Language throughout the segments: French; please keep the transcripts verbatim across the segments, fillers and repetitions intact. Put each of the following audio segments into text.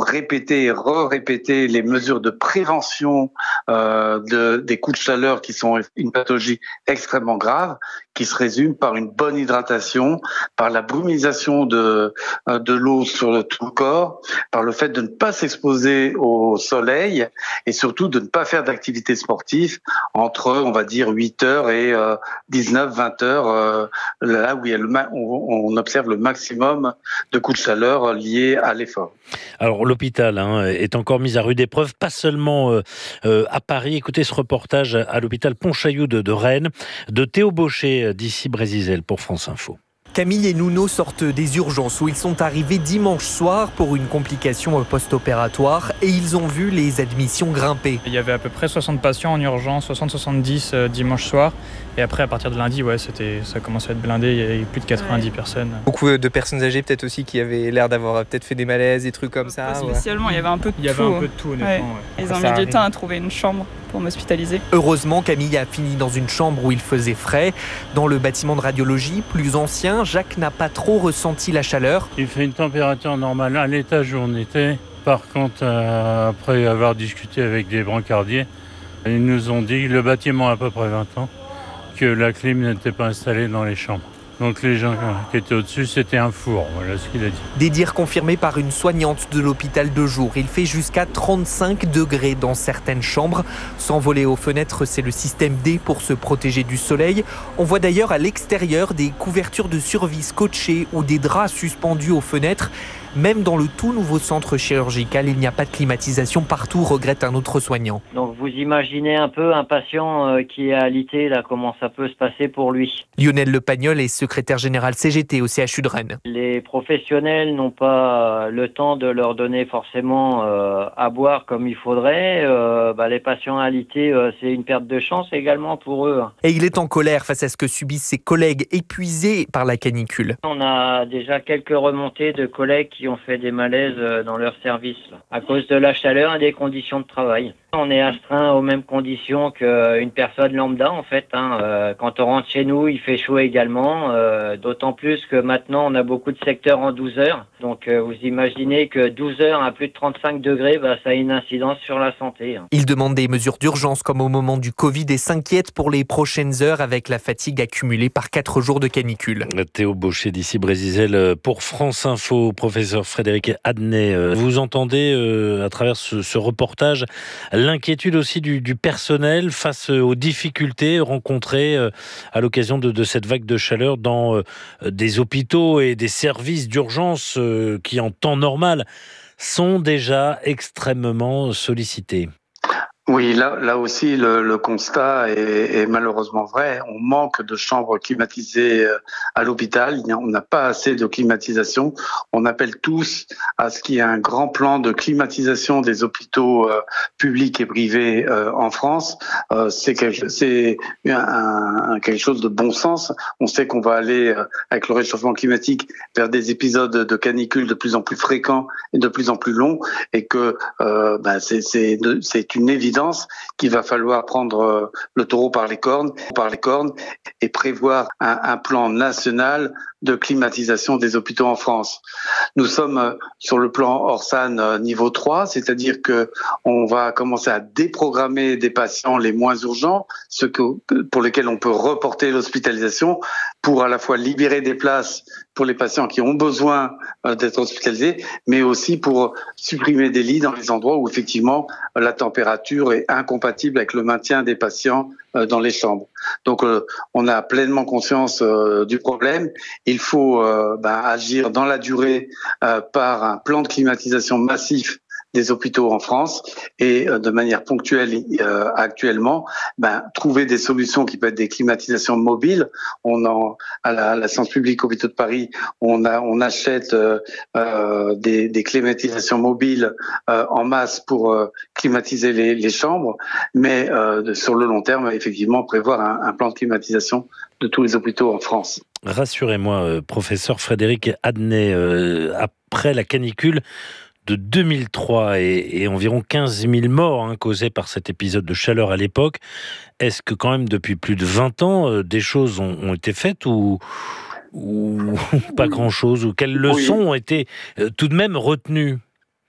répéter et re-répéter les mesures de prévention euh, de, des coups de chaleur qui sont une pathologie extrêmement grave, qui se résume par une bonne hydratation, par la brumisation de, de l'eau sur le, tout le corps, par le fait de ne pas s'exposer au soleil et surtout de ne pas faire d'activité sportive entre, on va dire, huit heures et euh, dix-neuf, vingt heures, euh, là où il y a le ma- on, on observe le maximum de coups de chaleur liés à l'effort. Alors l'hôpital hein, est encore mis à rude épreuve, pas seulement euh, euh, à Paris. Écoutez ce reportage à l'hôpital Pontchaillou de, de Rennes, de Théo Baucher d'ici Brésisel pour France Info. Camille et Nuno sortent des urgences où ils sont arrivés dimanche soir pour une complication post-opératoire et ils ont vu les admissions grimper. Il y avait à peu près soixante patients en urgence, soixante à soixante-dix euh, dimanche soir. Et après, à partir de lundi, ouais, c'était, ça commençait à être blindé, il y avait plus de quatre-vingt-dix ouais. personnes. Beaucoup de personnes âgées peut-être aussi qui avaient l'air d'avoir peut-être fait des malaises, des trucs comme ça. Pas spécialement, ouais. il y avait un peu de tout. Il y avait un peu de tout, honnêtement. Ouais. Ouais. Ils ont mis du temps à trouver une chambre pour m'hospitaliser. Heureusement, Camille a fini dans une chambre où il faisait frais. Dans le bâtiment de radiologie, plus ancien, Jacques n'a pas trop ressenti la chaleur. Il fait une température normale à l'étage où on était. Par contre, euh, après avoir discuté avec des brancardiers, ils nous ont dit, le bâtiment a à peu près vingt ans, que la clim n'était pas installée dans les chambres. Donc les gens qui étaient au-dessus, c'était un four, voilà ce qu'il a dit. Des dires confirmés par une soignante de l'hôpital de jour. Il fait jusqu'à trente-cinq degrés dans certaines chambres. S'envoler aux fenêtres, c'est le système D pour se protéger du soleil. On voit d'ailleurs à l'extérieur des couvertures de survie scotchées ou des draps suspendus aux fenêtres. Même dans le tout nouveau centre chirurgical, il n'y a pas de climatisation partout, regrette un autre soignant. Donc vous imaginez un peu un patient qui est alité, là, comment ça peut se passer pour lui. Lionel Le Pagnol est secrétaire général C G T au C H U de Rennes. Les professionnels n'ont pas le temps de leur donner forcément euh, à boire comme il faudrait. Euh, bah, les patients alités, euh, c'est une perte de chance également pour eux. Et il est en colère face à ce que subissent ses collègues épuisés par la canicule. On a déjà quelques remontées de collègues qui ont fait des malaises dans leur service là, à cause de la chaleur et des conditions de travail. On est astreint aux mêmes conditions qu'une personne lambda en fait. Hein. Euh, quand on rentre chez nous, il fait chaud également, euh, d'autant plus que maintenant on a beaucoup de secteurs en douze heures. Donc euh, vous imaginez que douze heures à plus de trente-cinq degrés, bah, ça a une incidence sur la santé. Hein. Il demande des mesures d'urgence comme au moment du Covid et s'inquiète pour les prochaines heures avec la fatigue accumulée par quatre jours de canicule. Théo Baucher d'ici Brésisel pour France Info. Professeur Frédéric Adnet, vous entendez euh, à travers ce, ce reportage l'inquiétude aussi du, du personnel face aux difficultés rencontrées euh, à l'occasion de, de cette vague de chaleur dans euh, des hôpitaux et des services d'urgence euh, qui en temps normal sont déjà extrêmement sollicités. Oui, là, là aussi, le, le constat est, est malheureusement vrai. On manque de chambres climatisées à l'hôpital. On n'a pas assez de climatisation. On appelle tous à ce qu'il y ait un grand plan de climatisation des hôpitaux euh, publics et privés euh, en France. Euh, c'est quelque, c'est un, un, quelque chose de bon sens. On sait qu'on va aller, euh, avec le réchauffement climatique, vers des épisodes de canicule de plus en plus fréquents et de plus en plus longs, et que euh, ben, c'est, c'est, c'est une évidence qu'il va falloir prendre le taureau par les cornes, par les cornes et prévoir un, un plan national de climatisation des hôpitaux en France. Nous sommes sur le plan Orsan niveau trois, c'est-à-dire que on va commencer à déprogrammer des patients les moins urgents, ceux que, pour lesquels on peut reporter l'hospitalisation, pour à la fois libérer des places pour les patients qui ont besoin d'être hospitalisés, mais aussi pour supprimer des lits dans les endroits où effectivement la température est incompatible avec le maintien des patients dans les chambres. Donc euh, on a pleinement conscience euh, du problème. Il faut euh, ben, agir dans la durée euh, par un plan de climatisation massif des hôpitaux en France et euh, de manière ponctuelle euh, actuellement, ben, trouver des solutions qui peuvent être des climatisations mobiles. On en, à la, à la Science publique Hôpitaux de Paris, on, a, on achète euh, euh, des, des climatisations mobiles euh, en masse pour euh, climatiser les, les chambres, mais euh, sur le long terme, effectivement, prévoir un, un plan de climatisation de tous les hôpitaux en France. Rassurez-moi, euh, professeur Frédéric Adnet, euh, après la canicule de deux mille trois et, et environ quinze mille morts hein, causés par cet épisode de chaleur à l'époque, est-ce que quand même depuis plus de vingt ans, euh, des choses ont, ont été faites ou, ou pas grand-chose, ou quelles leçons oui. ont été euh, tout de même retenues ?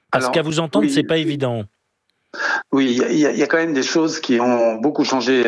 Parce Alors, qu'à vous entendre, oui. c'est pas évident. Oui, il y, y, y a quand même des choses qui ont beaucoup changé.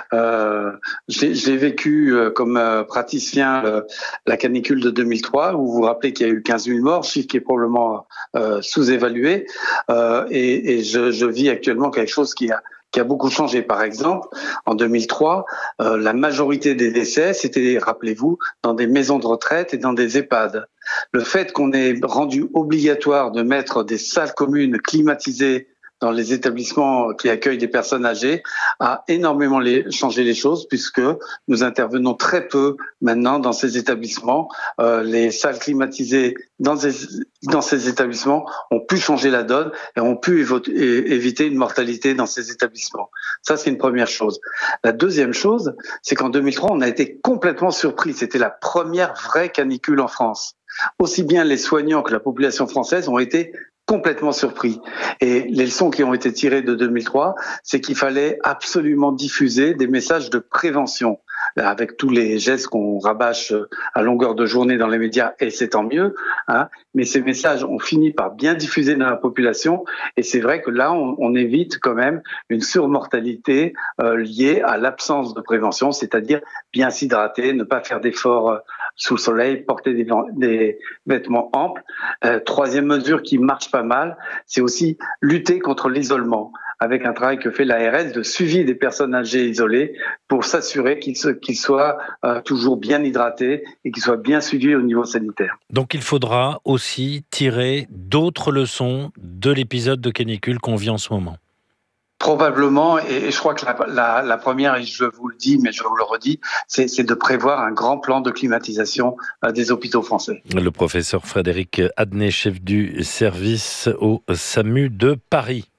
Euh, j'ai, j'ai vécu euh, comme euh, praticien euh, la canicule de deux mille trois, où vous vous rappelez qu'il y a eu quinze mille morts, chiffre qui est probablement euh, sous-évalué. Euh, et et je, je vis actuellement quelque chose qui a qui a beaucoup changé. Par exemple, en deux mille trois, euh, la majorité des décès, c'était, rappelez-vous, dans des maisons de retraite et dans des EHPAD. Le fait qu'on ait rendu obligatoire de mettre des salles communes climatisées dans les établissements qui accueillent des personnes âgées a énormément les, changé les choses, puisque nous intervenons très peu maintenant dans ces établissements. Euh, les salles climatisées dans ces, dans ces établissements ont pu changer la donne et ont pu évo- é- éviter une mortalité dans ces établissements. Ça, c'est une première chose. La deuxième chose, c'est qu'en deux mille trois, on a été complètement surpris. C'était la première vraie canicule en France. Aussi bien les soignants que la population française ont été complètement surpris. Et les leçons qui ont été tirées de deux mille trois, c'est qu'il fallait absolument diffuser des messages de prévention, avec tous les gestes qu'on rabâche à longueur de journée dans les médias, et c'est tant mieux, hein. Mais ces messages ont fini par bien diffuser dans la population, et c'est vrai que là, on, on évite quand même une surmortalité euh, liée à l'absence de prévention, c'est-à-dire bien s'hydrater, ne pas faire d'efforts euh, sous le soleil, porter des, des vêtements amples. Euh, troisième mesure qui marche pas mal, c'est aussi lutter contre l'isolement, avec un travail que fait l'A R S de suivi des personnes âgées isolées pour s'assurer qu'ils, se, qu'ils soient euh, toujours bien hydratés et qu'ils soient bien suivis au niveau sanitaire. Donc il faudra aussi tirer d'autres leçons de l'épisode de canicule qu'on vit en ce moment. Probablement, et je crois que la, la, la première, et je vous le dis, mais je vous le redis, c'est, c'est de prévoir un grand plan de climatisation des hôpitaux français. Le professeur Frédéric Adnet, chef du service au SAMU de Paris.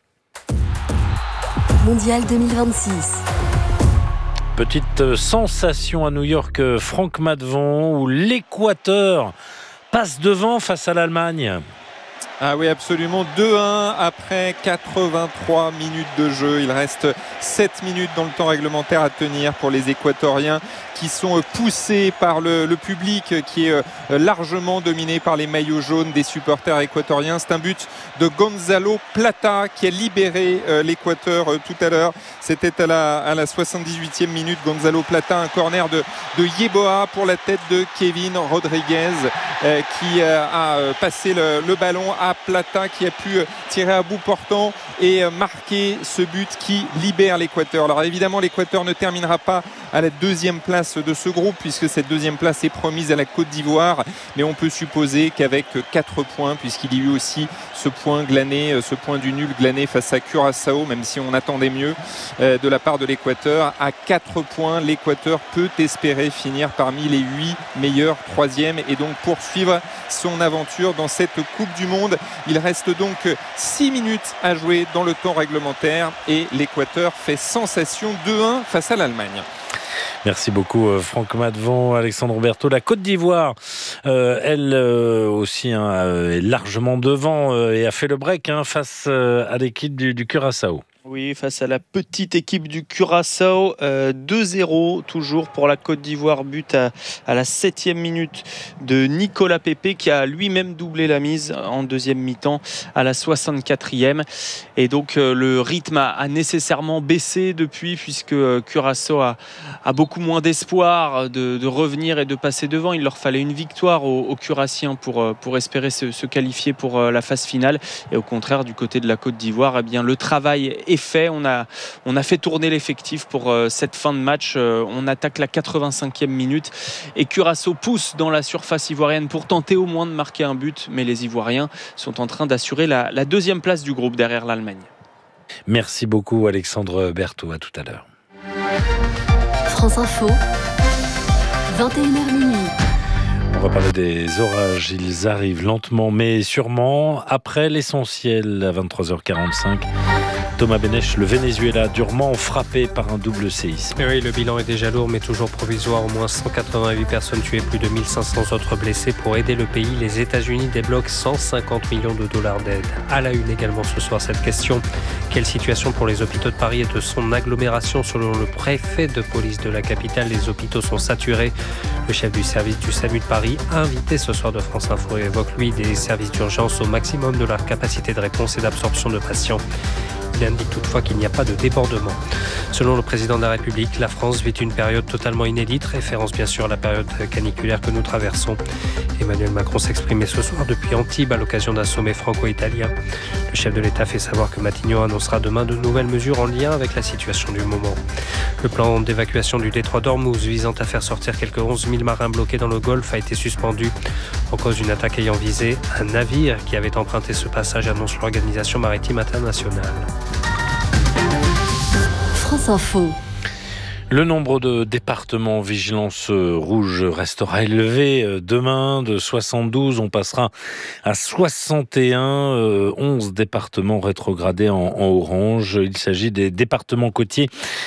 Mondial deux mille vingt-six. Petite sensation à New York, Franck Maddevon, où l'Équateur passe devant face à l'Allemagne. Ah oui, absolument. deux un après quatre-vingt-trois minutes de jeu. Il reste sept minutes dans le temps réglementaire à tenir pour les Équatoriens qui sont poussés par le, le public qui est largement dominé par les maillots jaunes des supporters équatoriens. C'est un but de Gonzalo Plata qui a libéré l'Équateur tout à l'heure. C'était à la, à la soixante-dix-huitième minute. Gonzalo Plata, un corner de, de Yeboah pour la tête de Kevin Rodriguez euh, qui euh, a passé le, le ballon à Plata qui a pu tirer à bout portant et marquer ce but qui libère l'Équateur. Alors évidemment, l'Équateur ne terminera pas à la deuxième place de ce groupe puisque cette deuxième place est promise à la Côte d'Ivoire, mais on peut supposer qu'avec quatre points, puisqu'il y a eu aussi ce point glané, ce point du nul glané face à Curaçao, même si on attendait mieux euh, de la part de l'Équateur, à quatre points, l'Équateur peut espérer finir parmi les huit meilleurs troisièmes et donc poursuivre son aventure dans cette Coupe du Monde. Il reste donc six minutes à jouer dans le temps réglementaire et l'Équateur fait sensation deux un face à l'Allemagne. Merci beaucoup Franck Maddevon, Alexandre Berthaud. La Côte d'Ivoire, euh, elle euh, aussi hein, est largement devant euh, et a fait le break hein, face euh, à l'équipe du, du Curaçao. Oui, face à la petite équipe du Curaçao, euh, deux zéro toujours pour la Côte d'Ivoire, but à, à la septième minute de Nicolas Pepe qui a lui-même doublé la mise en deuxième mi-temps à la soixante-quatrième. Et donc euh, le rythme a, a nécessairement baissé depuis puisque euh, Curaçao a, a beaucoup moins d'espoir de, de revenir et de passer devant. Il leur fallait une victoire aux, aux Curassiens pour, pour espérer se, se qualifier pour euh, la phase finale. Et au contraire, du côté de la Côte d'Ivoire, eh bien, le travail est fait. On a, on a fait tourner l'effectif pour euh, cette fin de match. Euh, on attaque la quatre-vingt-cinquième minute et Curaçao pousse dans la surface ivoirienne pour tenter au moins de marquer un but. Mais les Ivoiriens sont en train d'assurer la, la deuxième place du groupe derrière l'Allemagne. Merci beaucoup Alexandre Berthaud. À tout à l'heure. France Info, vingt et une heures minuit. On va parler des orages. Ils arrivent lentement mais sûrement après l'essentiel à vingt-trois heures quarante-cinq. Thomas Benech, le Venezuela durement frappé par un double séisme. Et oui, le bilan est déjà lourd mais toujours provisoire. Au moins cent quatre-vingt-huit personnes tuées, plus de mille cinq cents autres blessés. Pour aider le pays, les États-Unis débloquent cent cinquante millions de dollars d'aide. À la une également ce soir, cette question. Quelle situation pour les hôpitaux de Paris et de son agglomération? Selon le préfet de police de la capitale, les hôpitaux sont saturés. Le chef du service du SAMU de Paris, invité ce soir de France Info, évoque lui des services d'urgence au maximum de leur capacité de réponse et d'absorption de patients. Il indique toutefois qu'il n'y a pas de débordement. Selon le président de la République, la France vit une période totalement inédite, référence bien sûr à la période caniculaire que nous traversons. Emmanuel Macron s'exprimait ce soir depuis Antibes à l'occasion d'un sommet franco-italien. Le chef de l'État fait savoir que Matignon annoncera demain de nouvelles mesures en lien avec la situation du moment. Le plan d'évacuation du détroit d'Ormuz visant à faire sortir quelques onze mille marins bloqués dans le Golfe a été suspendu. En cause d'une attaque ayant visé un navire qui avait emprunté ce passage, annonce l'Organisation maritime internationale. France Info. Le nombre de départements en vigilance rouge restera élevé. Demain, de soixante-douze, on passera à soixante et un, euh, onze départements rétrogradés en, en orange. Il s'agit des départements côtiers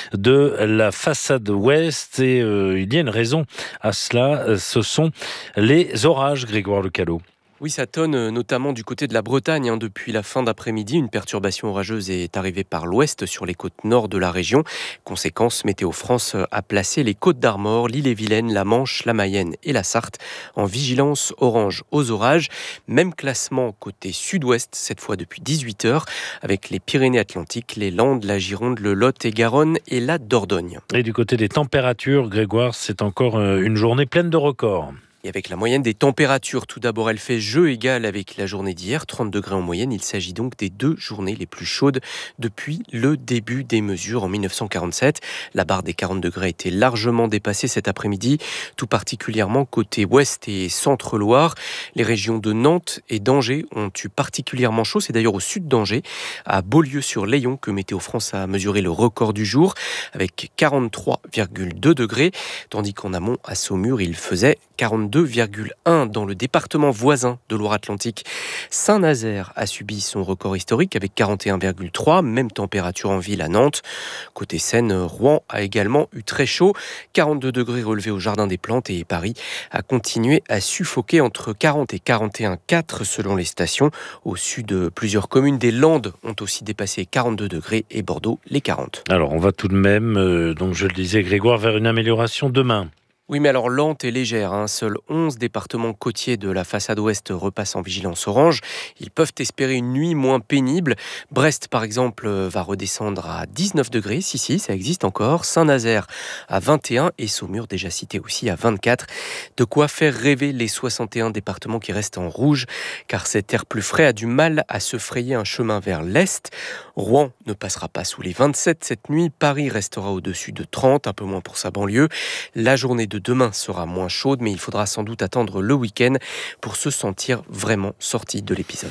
de la façade ouest et euh, il y a une raison à cela, ce sont les orages, Grégoire Lecalot. Oui, ça tonne notamment du côté de la Bretagne. Hein. Depuis la fin d'après-midi, une perturbation orageuse est arrivée par l'ouest sur les côtes nord de la région. Conséquence, Météo France a placé les Côtes d'Armor, l'Ille-et-Vilaine, la Manche, la Mayenne et la Sarthe en vigilance orange aux orages. Même classement côté sud-ouest, cette fois depuis dix-huit heures, avec les Pyrénées-Atlantiques, les Landes, la Gironde, le Lot et Garonne et la Dordogne. Et du côté des températures, Grégoire, c'est encore une journée pleine de records. Et avec la moyenne des températures, tout d'abord, elle fait jeu égal avec la journée d'hier, trente degrés en moyenne. Il s'agit donc des deux journées les plus chaudes depuis le début des mesures en mille neuf cent quarante-sept. La barre des quarante degrés a été largement dépassée cet après-midi, tout particulièrement côté ouest et centre-Loire. Les régions de Nantes et d'Angers ont eu particulièrement chaud. C'est d'ailleurs au sud d'Angers, à Beaulieu-sur-Layon, que Météo France a mesuré le record du jour, avec quarante-trois virgule deux degrés, tandis qu'en amont, à Saumur, il faisait quarante-deux virgule un dans le département voisin de Loire-Atlantique. Saint-Nazaire a subi son record historique avec quarante et un virgule trois, même température en ville à Nantes. Côté Seine, Rouen a également eu très chaud, quarante-deux degrés relevés au Jardin des Plantes, et Paris a continué à suffoquer entre quarante et quarante et un virgule quatre selon les stations. Au sud, plusieurs communes des Landes ont aussi dépassé quarante-deux degrés et Bordeaux les quarante. Alors on va tout de même, euh, donc je le disais Grégoire, vers une amélioration demain. Oui, mais alors lente et légère. Hein. Seuls onze départements côtiers de la façade ouest repassent en vigilance orange. Ils peuvent espérer une nuit moins pénible. Brest, par exemple, va redescendre à dix-neuf degrés. Si, si, ça existe encore. Saint-Nazaire à vingt et un et Saumur, déjà cité aussi, à vingt-quatre. De quoi faire rêver les soixante et un départements qui restent en rouge, car cet air plus frais a du mal à se frayer un chemin vers l'est. Rouen ne passera pas sous les vingt-sept cette nuit. Paris restera au-dessus de trente, un peu moins pour sa banlieue. La journée de de demain sera moins chaude, mais il faudra sans doute attendre le week-end pour se sentir vraiment sorti de l'épisode.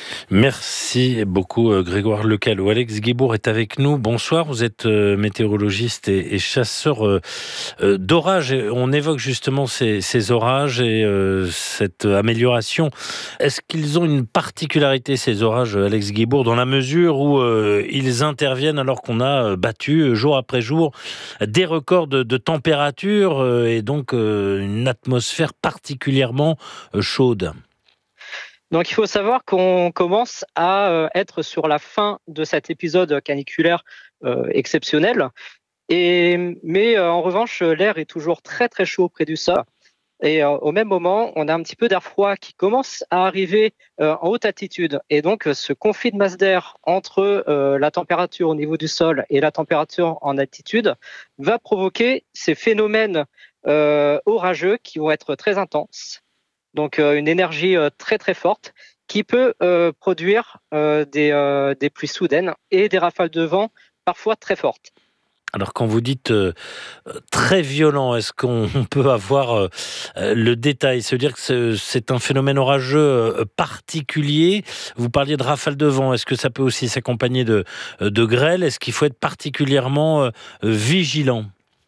Merci beaucoup Grégoire Lecalot. Alex Guibourg est avec nous. Bonsoir, vous êtes météorologiste et, et chasseur euh, d'orages. On évoque justement ces, ces orages et euh, cette amélioration. Est-ce qu'ils ont une particularité, ces orages, Alex Guibourg, dans la mesure où euh, ils interviennent alors qu'on a battu jour après jour des records de, de température euh, et donc euh, une atmosphère particulièrement euh, chaude? Donc il faut savoir qu'on commence à euh, être sur la fin de cet épisode caniculaire euh, exceptionnel. Et, mais euh, en revanche, l'air est toujours très très chaud près du sol. Et euh, au même moment, on a un petit peu d'air froid qui commence à arriver euh, en haute altitude. Et donc ce conflit de masse d'air entre euh, la température au niveau du sol et la température en altitude va provoquer ces phénomènes euh, orageux qui vont être très intenses. Donc euh, une énergie euh, très très forte qui peut euh, produire euh, des, euh, des pluies soudaines et des rafales de vent parfois très fortes. Alors quand vous dites euh, très violent, est-ce qu'on peut avoir euh, le détail, se dire que c'est, c'est un phénomène orageux euh, particulier? Vous parliez de rafales de vent, est-ce que ça peut aussi s'accompagner de, de grêle? Est-ce qu'il faut être particulièrement euh, vigilant?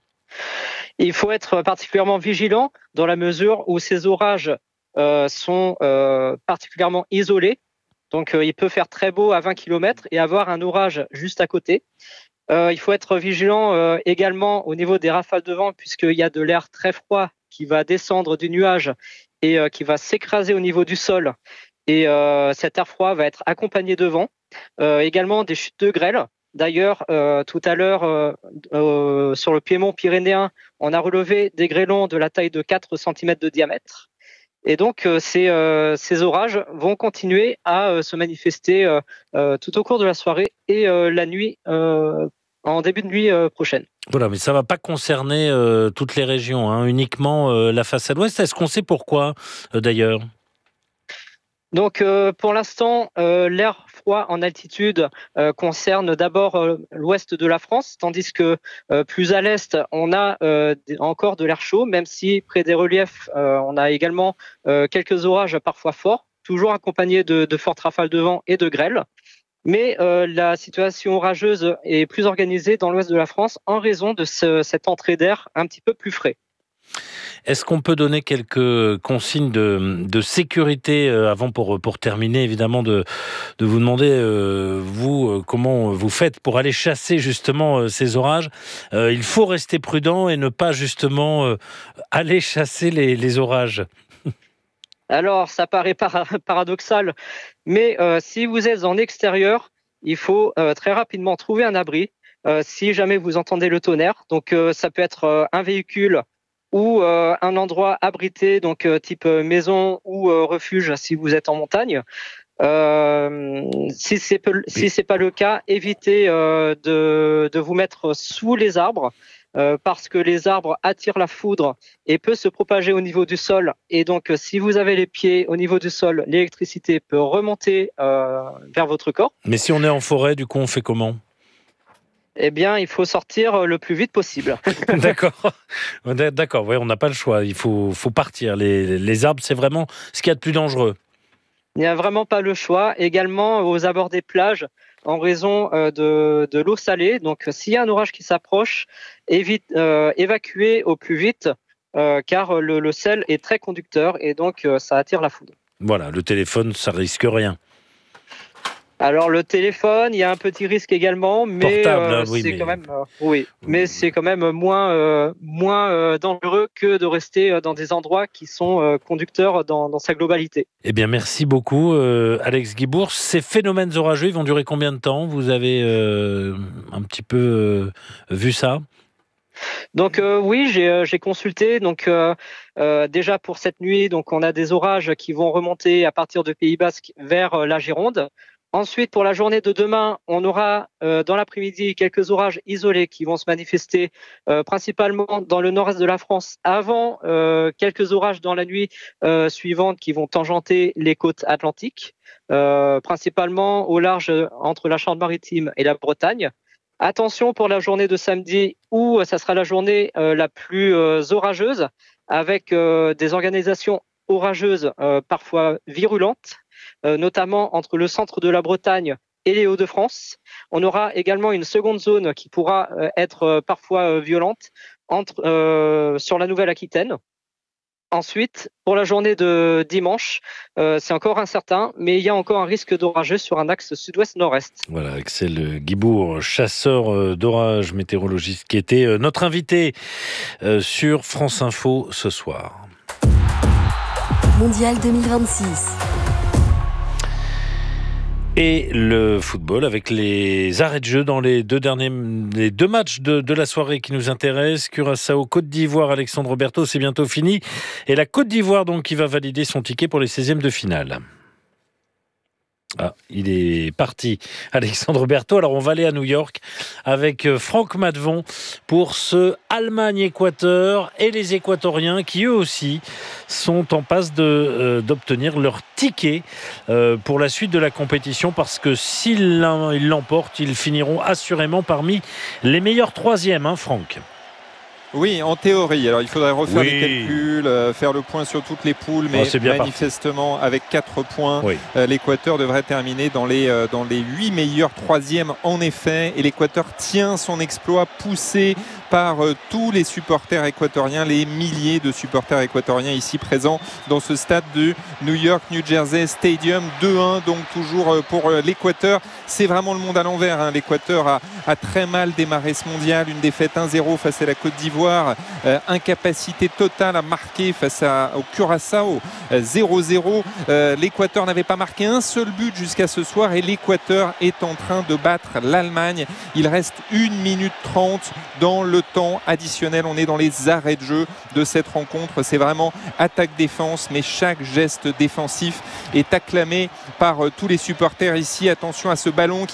Il faut être particulièrement vigilant dans la mesure où ces orages euh, sont euh, particulièrement isolés. Donc euh, il peut faire très beau à vingt kilomètres et avoir un orage juste à côté. Euh, il faut être vigilant euh, également au niveau des rafales de vent puisqu'il y a de l'air très froid qui va descendre du nuage et euh, qui va s'écraser au niveau du sol. Et euh, cet air froid va être accompagné de vent. Euh, également des chutes de grêle. D'ailleurs, euh, tout à l'heure, euh, euh, sur le piémont pyrénéen, on a relevé des grêlons de la taille de quatre centimètres de diamètre. Et donc, euh, ces, euh, ces orages vont continuer à euh, se manifester euh, euh, tout au cours de la soirée et euh, la nuit, euh, en début de nuit euh, prochaine. Voilà, mais ça ne va pas concerner euh, toutes les régions, hein, uniquement euh, la façade ouest. Est-ce qu'on sait pourquoi, euh, d'ailleurs ? Donc, euh, pour l'instant, euh, l'air froid en altitude euh, concerne d'abord euh, l'ouest de la France, tandis que euh, plus à l'est, on a euh, encore de l'air chaud, même si près des reliefs, euh, on a également euh, quelques orages parfois forts, toujours accompagnés de, de fortes rafales de vent et de grêle. Mais euh, la situation orageuse est plus organisée dans l'ouest de la France en raison de ce, cette entrée d'air un petit peu plus frais. Est-ce qu'on peut donner quelques consignes de, de sécurité euh, avant pour, pour terminer, évidemment, de, de vous demander, euh, vous, euh, comment vous faites pour aller chasser justement euh, ces orages. Euh, il faut rester prudent et ne pas justement euh, aller chasser les, les orages. Alors, ça paraît para- paradoxal, mais euh, si vous êtes en extérieur, il faut euh, très rapidement trouver un abri euh, si jamais vous entendez le tonnerre. Donc, euh, ça peut être euh, un véhicule ou euh, un endroit abrité, donc euh, type maison ou euh, refuge si vous êtes en montagne. Euh, si c'est peu, si c'est pas le cas, évitez euh, de, de vous mettre sous les arbres euh, parce que les arbres attirent la foudre et peut se propager au niveau du sol. Et donc, si vous avez les pieds au niveau du sol, l'électricité peut remonter euh, vers votre corps. Mais si on est en forêt, du coup, on fait comment ? Eh bien, il faut sortir le plus vite possible. D'accord, d'accord. Ouais, on n'a pas le choix. Il faut, faut partir. Les, les arbres, c'est vraiment ce qu'il y a de plus dangereux. Il n'y a vraiment pas le choix. Également aux abords des plages, en raison euh, de, de l'eau salée. Donc, s'il y a un orage qui s'approche, évite, euh, évacuez au plus vite, euh, car le, le sel est très conducteur et donc euh, ça attire la foudre. Voilà, le téléphone, ça risque rien. Alors le téléphone, il y a un petit risque également, mais Portable, euh, hein, oui, c'est mais... quand même, euh, oui, mais c'est quand même moins euh, moins euh, dangereux que de rester dans des endroits qui sont euh, conducteurs dans, dans sa globalité. Eh bien, merci beaucoup, euh, Alex Guibourg. Ces phénomènes orageux, ils vont durer combien de temps ? Vous avez euh, un petit peu euh, vu ça ? Donc euh, oui, j'ai, euh, j'ai consulté. Donc euh, euh, déjà pour cette nuit, donc on a des orages qui vont remonter à partir de Pays Basque vers euh, la Gironde. Ensuite, pour la journée de demain, on aura euh, dans l'après-midi quelques orages isolés qui vont se manifester euh, principalement dans le nord-est de la France avant euh, quelques orages dans la nuit euh, suivante qui vont tangenter les côtes atlantiques, euh, principalement au large entre la Charente-Maritime et la Bretagne. Attention pour la journée de samedi où ça sera la journée euh, la plus euh, orageuse avec euh, des organisations orageuses euh, parfois virulentes, euh, notamment entre le centre de la Bretagne et les Hauts-de-France. On aura également une seconde zone qui pourra euh, être euh, parfois euh, violente entre, euh, sur la Nouvelle-Aquitaine. Ensuite, pour la journée de dimanche, euh, c'est encore incertain, mais il y a encore un risque d'orageux sur un axe sud-ouest-nord-est. Voilà, Axel Guibourg, chasseur d'orage, météorologiste, qui était notre invité sur France Info ce soir. Mondial deux mille vingt-six. Et le football avec les arrêts de jeu dans les deux derniers, les deux matchs de, de la soirée qui nous intéressent. Curaçao, Côte d'Ivoire, Alexandre Berthaud, c'est bientôt fini. Et la Côte d'Ivoire donc qui va valider son ticket pour les seizièmes de finale. Ah, il est parti, Alexandre Berthaud. Alors on va aller à New York avec Franck Matvon pour ce Allemagne-Équateur et les Équatoriens qui eux aussi sont en passe de, euh, d'obtenir leur ticket euh, pour la suite de la compétition parce que s'ils l'emportent, ils finiront assurément parmi les meilleurs troisièmes, hein, Franck. Oui, en théorie. Alors il faudrait refaire oui. les calculs, euh, faire le point sur toutes les poules, mais oh, manifestement parti. avec quatre points, oui. euh, l'Équateur devrait terminer dans les euh, dans les huit meilleurs troisièmes en effet. Et l'Équateur tient son exploit poussé par euh, tous les supporters équatoriens, les milliers de supporters équatoriens ici présents dans ce stade du New York New Jersey Stadium. deux un donc toujours euh, pour euh, l'Équateur. C'est vraiment le monde à l'envers. Hein. L'Équateur a, a très mal démarré ce mondial, une défaite un zéro face à la Côte d'Ivoire. Euh, incapacité totale à marquer face à, au Curaçao, euh, zéro zéro. Euh, L'Équateur n'avait pas marqué un seul but jusqu'à ce soir et l'Équateur est en train de battre l'Allemagne. Il reste une minute trente dans le temps additionnel. On est dans les arrêts de jeu de cette rencontre. C'est vraiment attaque-défense, mais chaque geste défensif est acclamé par euh, tous les supporters ici. Attention à ce ballon qui